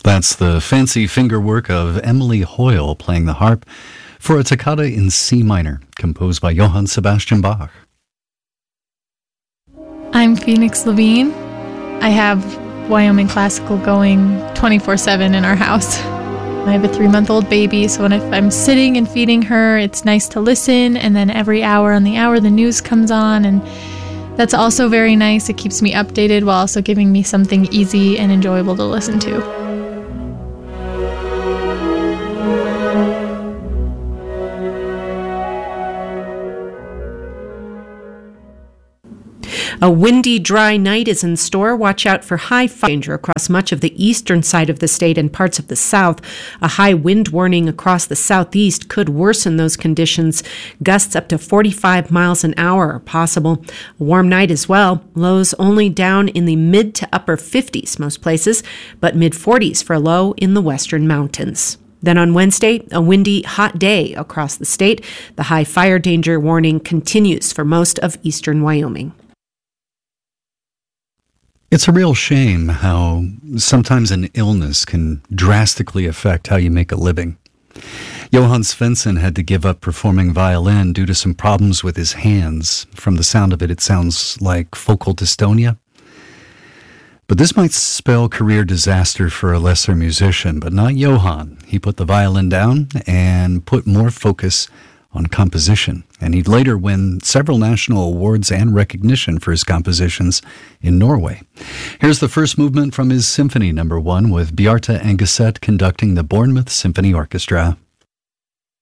That's the fancy fingerwork of Emily Hoyle playing the harp for a toccata in C minor, composed by Johann Sebastian Bach. I'm Phoenix Levine. I have Wyoming Classical going 24/7 in our house. I have a 3-month-old baby, so if I'm sitting and feeding her, it's nice to listen, and then every hour on the hour the news comes on, and that's also very nice. It keeps me updated while also giving me something easy and enjoyable to listen to. A windy, dry night is in store. Watch out for high fire danger across much of the eastern side of the state and parts of the south. A high wind warning across the southeast could worsen those conditions. Gusts up to 45 miles an hour are possible. A warm night as well. Lows only down in the mid to upper 50s most places, but mid-40s for a low in the western mountains. Then on Wednesday, a windy, hot day across the state. The high fire danger warning continues for most of eastern Wyoming. It's a real shame how sometimes an illness can drastically affect how you make a living. Johann Svensson had to give up performing violin due to some problems with his hands. From the sound of it, it sounds like focal dystonia. But this might spell career disaster for a lesser musician, but not Johann. He put the violin down and put more focus on composition, and he'd later win several national awards and recognition for his compositions in Norway. Here's the first movement from his Symphony No. 1 with Bjarte Engeset conducting the Bournemouth Symphony Orchestra.